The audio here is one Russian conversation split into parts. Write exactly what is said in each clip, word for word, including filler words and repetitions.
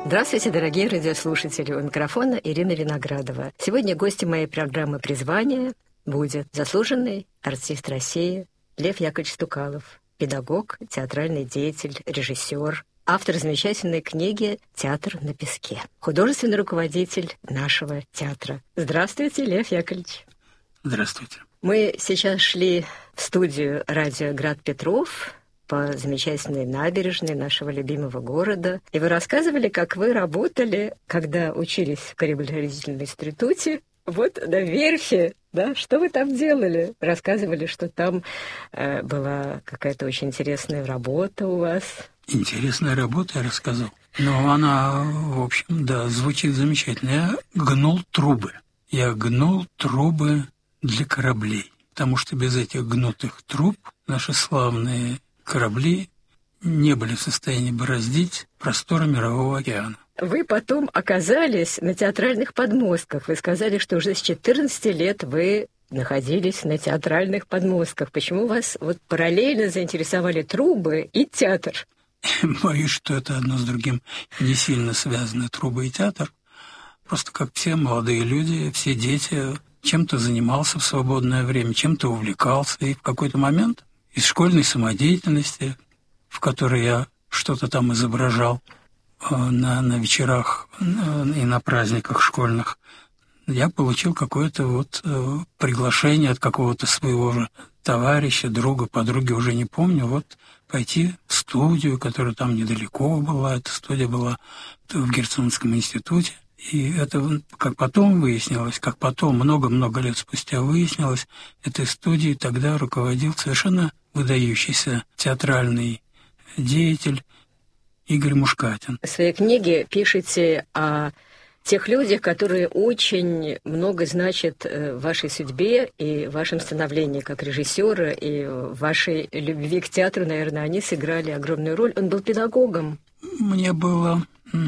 Здравствуйте, дорогие радиослушатели. У микрофона Ирина Виноградова. Сегодня гостем моей программы «Призвание» будет заслуженный артист России Лев Яковлевич Стукалов, педагог, театральный деятель, режиссер, автор замечательной книги «Театр на песке», художественный руководитель нашего театра. Здравствуйте, Лев Яковлевич. Здравствуйте. Мы сейчас шли в студию радио «Град Петров» по замечательной набережной нашего любимого города. И вы рассказывали, как вы работали, когда учились в кораблестроительном институте, вот на верфи, да? Что вы там делали? Рассказывали, что там э, была какая-то очень интересная работа у вас. Интересная работа, я рассказал. Но она, в общем, да, звучит замечательно. Я гнул трубы. Я гнул трубы для кораблей. Потому что без этих гнутых труб наши славные корабли не были в состоянии бороздить просторы Мирового океана. Вы потом оказались на театральных подмостках. Вы сказали, что уже с четырнадцати лет вы находились на театральных подмостках. Почему вас вот параллельно заинтересовали трубы и театр? Боюсь, что это одно с другим не сильно связаны, трубы и театр. Просто как все молодые люди, все дети, чем-то занимался в свободное время, чем-то увлекался. И в какой-то момент из школьной самодеятельности, в которой я что-то там изображал на, на вечерах и на праздниках школьных, я получил какое-то вот приглашение от какого-то своего же товарища, друга, подруги, уже не помню, вот пойти в студию, которая там недалеко была. Эта студия была в Герценовском институте. И это, как потом выяснилось, как потом, много-много лет спустя выяснилось, этой студией тогда руководил совершенно выдающийся театральный деятель Игорь Мушкатин. В своей книге пишете о тех людях, которые очень много значат в вашей судьбе и в вашем становлении как режиссера, и в вашей любви к театру, наверное, они сыграли огромную роль. Он был педагогом. Мне было,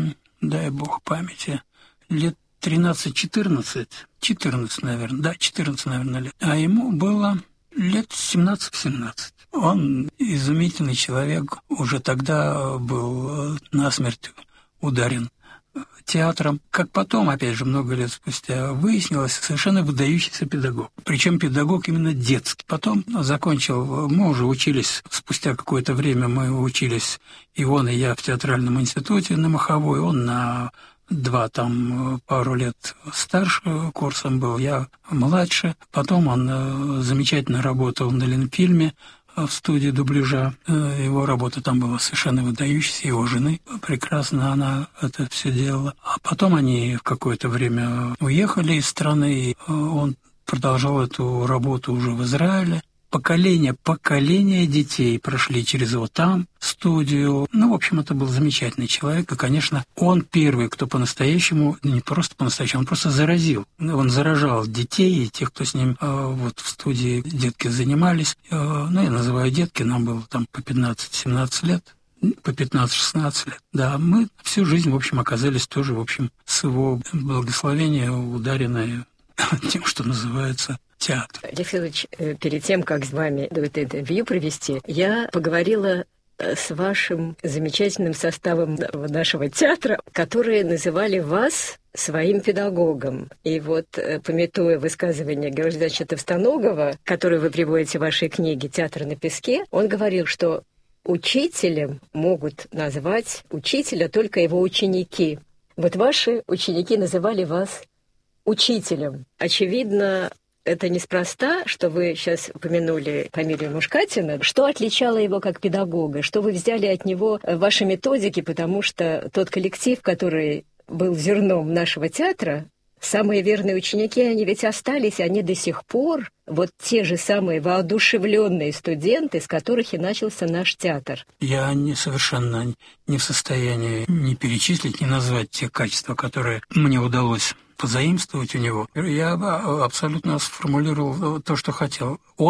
дай бог памяти, лет тринадцать-четырнадцать, четырнадцать, наверное, да, четырнадцать, наверное, лет. А ему было лет семнадцать-семнадцать. Он изумительный человек, уже тогда был насмерть ударен театром. Как потом, опять же, много лет спустя выяснилось, совершенно выдающийся педагог. Причем педагог именно детский. Потом закончил, мы уже учились, спустя какое-то время мы учились, и он, и я в театральном институте на Маховой, он на два, там, пару лет старше курсом был, я младше. Потом он замечательно работал на Ленфильме в студии дубляжа. Его работа там была совершенно выдающаяся, его жены прекрасно она это все делала. А потом они в какое-то время уехали из страны, и он продолжал эту работу уже в Израиле. Поколения, поколения детей прошли через его там студию. Ну, в общем, это был замечательный человек. И, конечно, он первый, кто по-настоящему, не просто по-настоящему, он просто заразил. Он заражал детей и тех, кто с ним э, вот в студии детки занимались. Э, ну, я называю детки, нам было там по пятнадцать-семнадцать лет. По пятнадцать-шестнадцать лет. Да, мы всю жизнь, в общем, оказались тоже, в общем, с его благословения ударенные тем, что называется театр. Лев Ильич, перед тем, как с вами это интервью провести, я поговорила с вашим замечательным составом нашего театра, которые называли вас своим педагогом. И вот, памятуя высказывание Георгия Ильича Товстоногова, которое вы приводите в вашей книге «Театр на песке», он говорил, что учителем могут назвать учителя только его ученики. Вот ваши ученики называли вас учителем. Очевидно, это неспроста, что вы сейчас упомянули фамилию Мушкатина. Что отличало его как педагога? Что вы взяли от него в вашей методике? Потому что тот коллектив, который был зерном нашего театра, самые верные ученики, они ведь остались, они до сих пор вот те же самые воодушевленные студенты, с которых и начался наш театр. Я не совершенно не в состоянии ни перечислить, ни назвать те качества, которые мне удалось позаимствовать у него. Я абсолютно сформулировал то, что хотел.